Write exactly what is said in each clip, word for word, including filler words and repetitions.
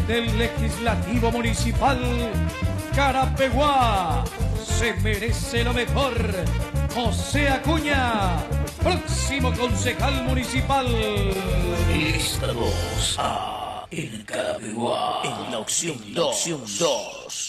del Legislativo Municipal, Carapeguá, se merece lo mejor. José Acuña, próximo concejal municipal. Estamos a en Carapeguá, en la opción dos.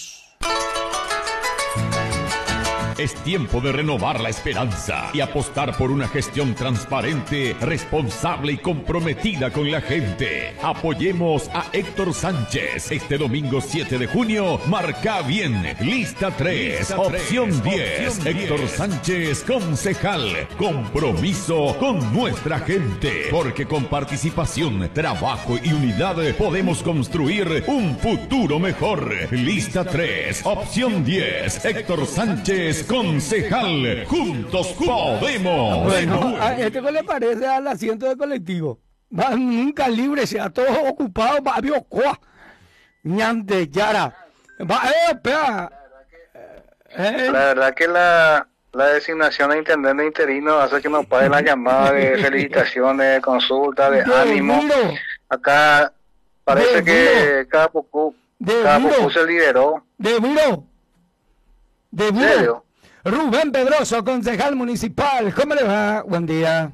Es tiempo de renovar la esperanza y apostar por una gestión transparente, responsable y comprometida con la gente. Apoyemos a Héctor Sánchez. Este domingo siete de junio, marca bien. Lista tres, opción diez. Héctor Sánchez, concejal. Compromiso con nuestra gente. Porque con participación, trabajo y unidad podemos construir un futuro mejor. Lista tres, opción diez. Héctor Sánchez, concejal. Juntos podemos. Bueno, ¿a este qué le parece al asiento de colectivo? Van nunca libre, sea todos ocupados, va a Biocoa. Ñante, Yara. Va, eh, espera. Eh. La verdad que la, la designación de intendente interino hace que nos paguen la llamada de felicitaciones, consulta, de, de ánimo. Miro. Acá parece de que miro. cada poco, de cada poco se lideró. De miro. De miro. Rubén Pedroso, concejal municipal. ¿Cómo le va? Buen día.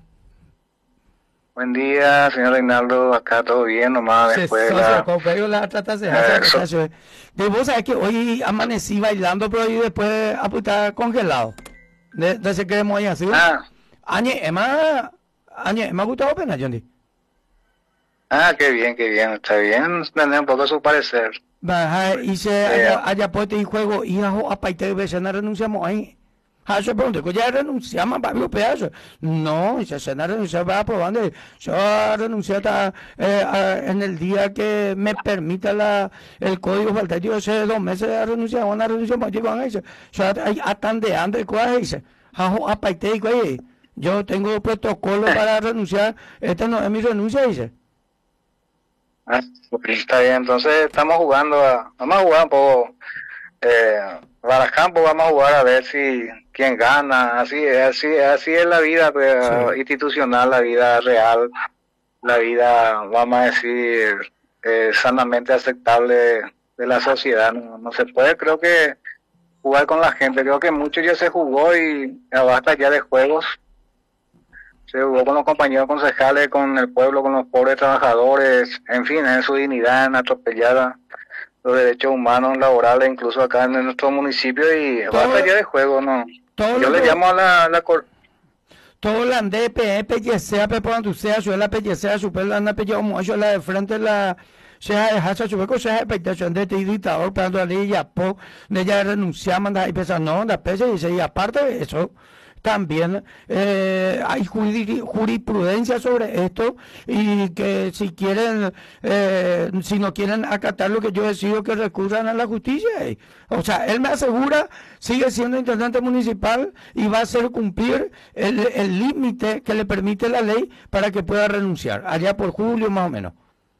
Buen día, señor Reinaldo. Acá todo bien, nomás. Después de la... la tratarse de de vos sabés que hoy amanecí bailando, pero hoy después apuntar congelado. De, de ese queremos ahí así. Ah. Añe, Emma, Añe, me ha gustado pena, Johnny. Ah, qué bien, qué bien. Está bien tener un poco su parecer. Baja, y se haya, haya puesto en juego, y a paite de veces no renunciamos ahí. Ah, yo pregunté, ya renunciamos para mi pedazo. No, y se no renunciar, va aprobando. Yo renuncié hasta eh, a, en el día que me permita la, el código faltario. Hace dos meses de renunciar, una renuncia más llevan a eso. Yo atandeando el cual dice, a paite y yo tengo protocolo para renunciar, esta no es mi renuncia, dice. Ah, está bien, entonces estamos jugando, a, vamos a jugar un poco, eh, Barajampo, vamos a jugar a ver si quién gana, así, así, así es la vida pues, sí. institucional, la vida real, la vida, vamos a decir, eh, sanamente aceptable de la sociedad, no, no se puede, creo que jugar con la gente, creo que mucho ya se jugó y ya basta ya de juegos. Se jugó con los compañeros concejales, con el pueblo, con los pobres trabajadores, en fin, en su dignidad, en atropellada, los derechos humanos, laborales, incluso acá en nuestro municipio, y basta ya de juego, ¿no? Yo le llamo a la... la cor... Todo la D P E, P Y C A, P por donde sea, yo la P Y C A, super la anda pellado mucho, la de frente, la... Se ha dejado su hueco, se ha expectación de este dictador, pero a ella, po, de ella renunciar, mandar y pensar, no, la P C, y aparte de eso... También eh, hay jurisprudencia sobre esto y que si quieren, eh, si no quieren acatar lo que yo decido, que recurran a la justicia. O sea, él me asegura, sigue siendo intendente municipal y va a hacer cumplir el el límite que le permite la ley para que pueda renunciar, allá por julio más o menos.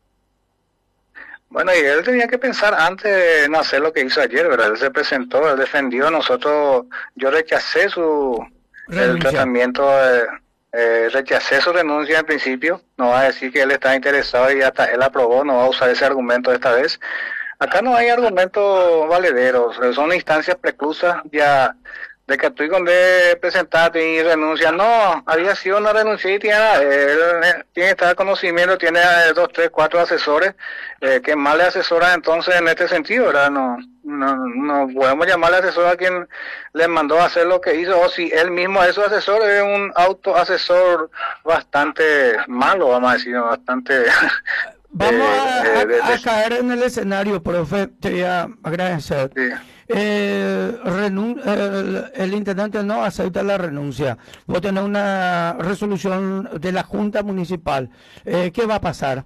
Bueno, y él tenía que pensar antes de no hacer lo que hizo ayer, ¿verdad? Él se presentó, él defendió, nosotros, yo rechacé su... Renuncia. El tratamiento, eh, eh, rechacé su renuncia en principio, no va a decir que él está interesado y hasta él aprobó, no va a usar ese argumento esta vez. Acá no hay argumentos valederos, son instancias preclusas ya de que tú cuando presentaste y renuncia, no, había sido una renuncia y tiene, él tiene que estar conocimiento, tiene dos, tres, cuatro asesores, eh, que más le asesoran entonces en este sentido, ¿verdad? No, no, no podemos llamarle asesor a quien le mandó a hacer lo que hizo, o si él mismo es su asesor, es un autoasesor bastante malo, vamos a decir, bastante... Vamos a, de, de, a, a caer en el escenario, profe, te voy a agradecer. Sí. Eh, renun el, el intendente no acepta la renuncia. Vos tenés una resolución de la Junta Municipal. Eh, ¿Qué va a pasar?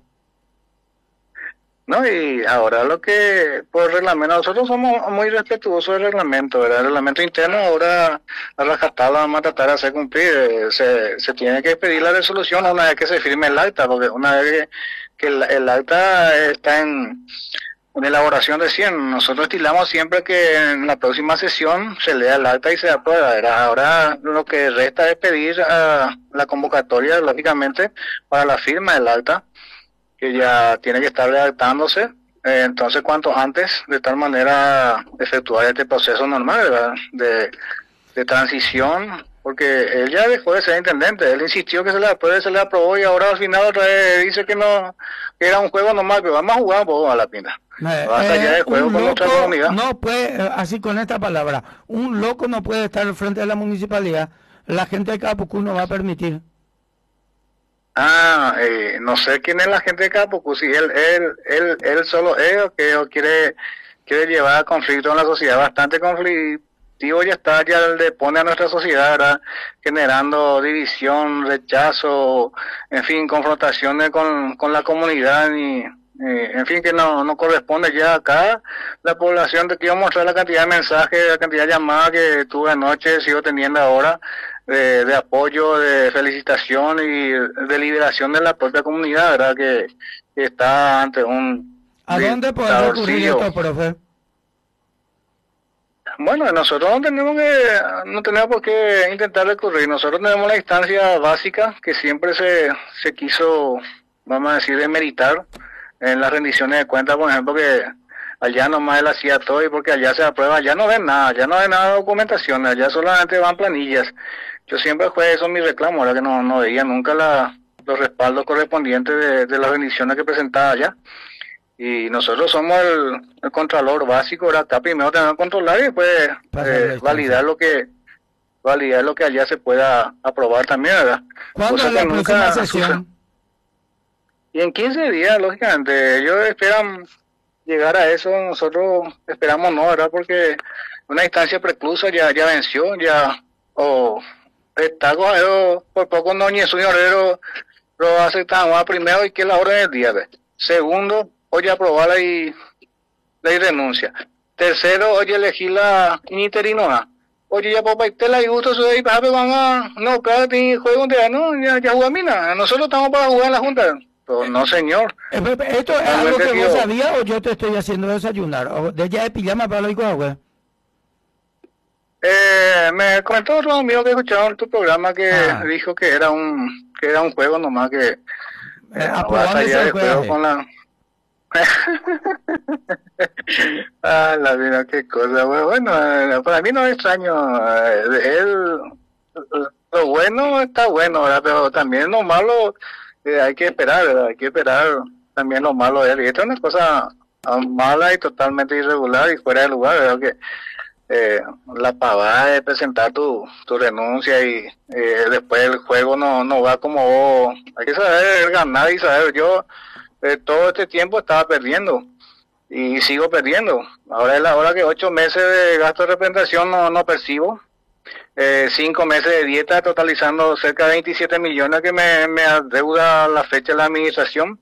No, y ahora lo que, por reglamento, nosotros somos muy respetuosos del reglamento, ¿verdad? El reglamento interno ahora, a rajatabla vamos a tratar de hacer cumplir. Se, se tiene que pedir la resolución una vez que se firme el acta, porque una vez que, que el, el acta está en... en elaboración recién, nosotros estilamos siempre que en la próxima sesión se lea el acta y se aprueba. Ahora lo que resta es pedir a la convocatoria, lógicamente, para la firma del acta, que ya tiene que estar redactándose. eh, entonces cuanto antes, de tal manera efectuar este proceso normal, ¿verdad? De, de transición, porque él ya dejó de ser intendente, él insistió que se le apruebe, se le aprobó y ahora al final otra vez dice que no, que era un juego normal, pero vamos a jugar un poco a la pinta. Eh, Basta eh, ya de juego un con nuestra loco comunidad. no puede, eh, así con esta palabra, un loco no puede estar al frente de la municipalidad, la gente de Capucú no va a permitir. Ah, eh, no sé quién es la gente de Capucú, si él, él, él, él solo es o que o quiere, quiere llevar a conflicto en la sociedad, bastante conflictivo ya está, ya le pone a nuestra sociedad, ¿verdad? Generando división, rechazo, en fin, confrontaciones con, con la comunidad y, eh, en fin, que no, no corresponde ya acá. La población, te quiero mostrar la cantidad de mensajes, la cantidad de llamadas que tuve anoche, sigo teniendo ahora, de, de apoyo, de felicitación y de liberación de la propia comunidad, ¿verdad? Que, que está ante un ¿A dónde puede recurrir esto, profe? Bueno, nosotros no tenemos que, no tenemos por qué intentar recurrir. Nosotros tenemos la instancia básica que siempre se, se quiso, vamos a decir, demeritar en las rendiciones de cuentas, por ejemplo, que allá nomás él hacía todo y porque allá se aprueba, allá no ven nada, allá no ven nada de documentación, allá solamente van planillas. Yo siempre fue eso mi reclamo, ahora que no, no veía nunca la, los respaldos correspondientes de, de las rendiciones que presentaba allá. Y nosotros somos el, el contralor básico, ahora acá primero tenemos que controlar y después eh, validar lo que validar lo que allá se pueda aprobar también, ¿verdad? ¿Cuándo es la próxima sesión? Y en quince días, lógicamente, ellos esperan llegar a eso, nosotros esperamos no, ¿verdad? Porque una instancia preclusa ya ya venció, ya, o está cogido por poco no ni su señorero lo aceptamos primero y que es la orden del día, ¿ves? Segundo, oye aprobar la y, la renuncia. Tercero, oye elegir la interino. Oye, ya papá, te la gusto soy papi van a no, cada ti juego un día, no, ya, ya juega mina. Nosotros estamos para jugar en la junta. Pero no, señor. ¿Esto es algo que vos sabías o yo te estoy haciendo desayunar? ¿O de ya de pijama para lo digo, güey? Eh, me comentó otro amigo que escucharon tu programa que ah. dijo que era un que era un juego nomás que eh, eh, allá de juego con la ah, la vida, qué cosa. Bueno, para mí no es extraño. Él, lo bueno está bueno, ¿verdad? Pero también lo malo eh, hay que esperar, ¿verdad? Hay que esperar también lo malo de él. Y esto es una cosa mala y totalmente irregular y fuera de lugar, ¿verdad? Que eh, la pavada de presentar tu, tu renuncia y eh, después el juego no, no va como vos. Hay que saber ganar y saber. Yo eh, todo este tiempo estaba perdiendo y sigo perdiendo. Ahora es la hora que ocho meses de gasto de representación no, no percibo. Eh, cinco meses de dieta totalizando cerca de veintisiete millones que me, me adeuda la fecha de la administración.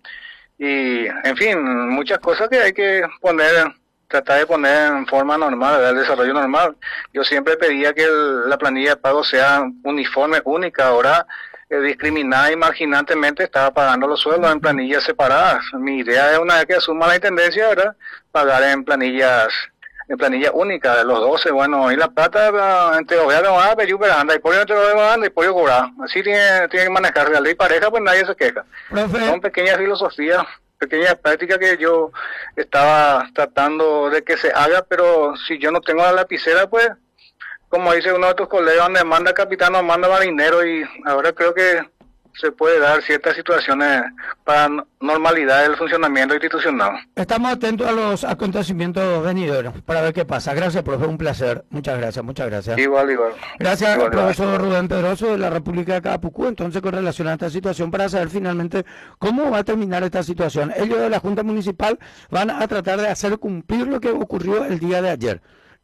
Y, en fin, muchas cosas que hay que poner, tratar de poner en forma normal, el desarrollo normal. Yo siempre pedía que el, la planilla de pago sea uniforme, única. Ahora, eh, discriminada y marginantemente estaba pagando los sueldos en planillas separadas. Mi idea es, una vez que asuma la intendencia, ¿verdad?, pagar en planillas en planilla única de los doce, bueno, y la plata entre los no va a pedir, pero anda, y pollo entre los anda y pollo cobrar. Así tiene, tiene que manejarse la ley pareja, pues nadie se queja. Profe. Son pequeñas filosofías, pequeñas prácticas que yo estaba tratando de que se haga, pero si yo no tengo la lapicera, pues, como dice uno de tus colegas, donde manda capitán, no manda marinero, y ahora creo que se puede dar ciertas situaciones para normalidad del funcionamiento institucional. Estamos atentos a los acontecimientos venideros para ver qué pasa. Gracias, profe, un placer. Muchas gracias, muchas gracias. Igual, igual. Gracias, igual, profesor igual. Rubén Pedroso de la República de Capucú. Entonces, con relación a esta situación, para saber finalmente cómo va a terminar esta situación. Ellos de la Junta Municipal van a tratar de hacer cumplir lo que ocurrió el día de ayer.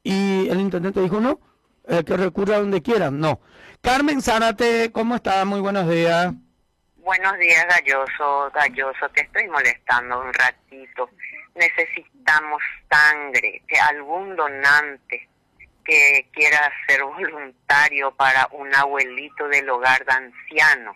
Y el intendente dijo no, eh, que recurra donde quieran, no. Carmen Zárate, ¿cómo está? Muy buenos días. Buenos días, Galloso. Galloso, te estoy molestando un ratito. Necesitamos sangre de algún donante que quiera ser voluntario para un abuelito del hogar de ancianos.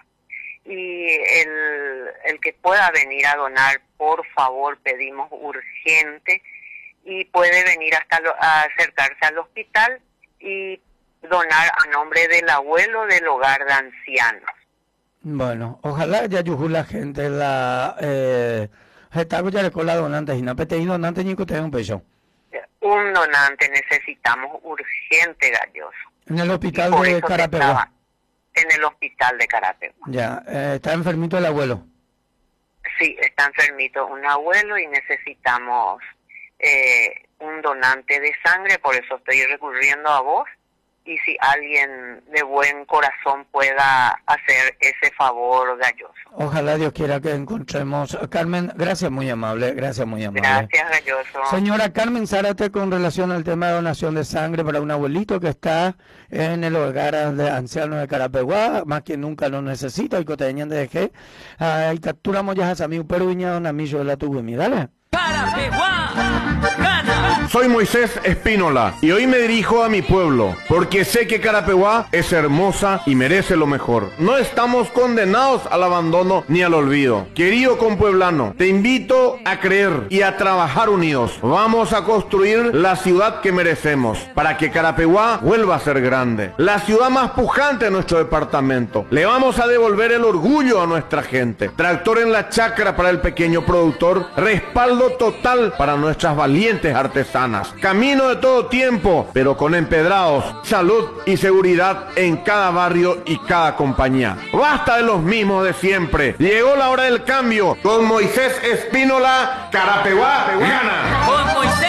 Y el, el que pueda venir a donar, por favor, pedimos urgente, y puede venir hasta lo, a acercarse al hospital y donar a nombre del abuelo del hogar de ancianos. Bueno, ojalá ya ayude la gente, la, eh, Está ya le cola donante, y no pete y donante ni que te un peso. Un donante necesitamos urgente, Galloso. En el hospital de Carapeguá. En el hospital de Carapeguá. Ya, eh, está enfermito el abuelo. Sí, está enfermito un abuelo y necesitamos eh, un donante de sangre, por eso estoy recurriendo a vos. Y si alguien de buen corazón pueda hacer ese favor, Galloso. Ojalá Dios quiera que encontremos. Carmen, gracias, muy amable, gracias, muy amable. Gracias, Galloso. Señora Carmen Zárate, con relación al tema de donación de sangre para un abuelito que está en el hogar de ancianos de Carapeguá, más que nunca lo necesita, y coteñan de G. Ahí capturamos ya a Samiu Perú Viña, don Amillo de la Tugüemi. Dale. Carapeguá gana. Soy Moisés Espínola y hoy me dirijo a mi pueblo porque sé que Carapeguá es hermosa y merece lo mejor. No estamos condenados al abandono ni al olvido. Querido compueblano, te invito a creer y a trabajar unidos. Vamos a construir la ciudad que merecemos para que Carapeguá vuelva a ser grande. La ciudad más pujante de nuestro departamento. Le vamos a devolver el orgullo a nuestra gente. Tractor en la chacra para el pequeño productor. Respaldo total para nuestras valientes artesanas. Camino de todo tiempo, pero con empedrados, salud y seguridad en cada barrio y cada compañía. Basta de los mismos de siempre. Llegó la hora del cambio. Con Moisés Espínola, Carapeguá gana.